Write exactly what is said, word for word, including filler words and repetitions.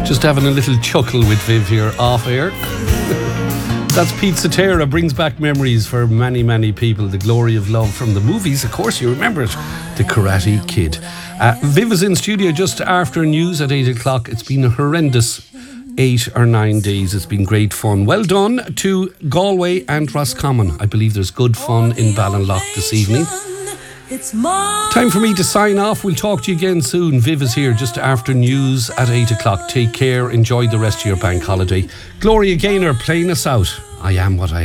Just having a little chuckle with Viv here off air. That's Pizza Terra, brings back memories for many, many people. The glory of love from the movies, of course, you remember it. The Karate Kid. Uh, Viv is in studio just after news at eight o'clock. It's been a horrendous eight or nine days. It's been great fun. Well done to Galway and Roscommon. I believe there's good fun in Ballinlough this evening. Time for me to sign off. We'll talk to you again soon. Viv is here just after news at eight o'clock. Take care. Enjoy the rest of your bank holiday. Gloria Gaynor playing us out. I am what I am.